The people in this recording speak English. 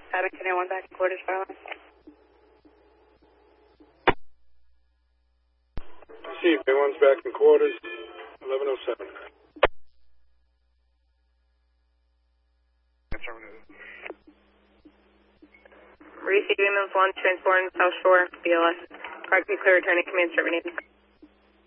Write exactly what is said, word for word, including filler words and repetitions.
Paddington A one back in quarters, Starline. Received, A one's back in quarters, eleven oh seven. Receiving Ambulance one, transporting South Shore, B L S. Correctly clear, returning command, serving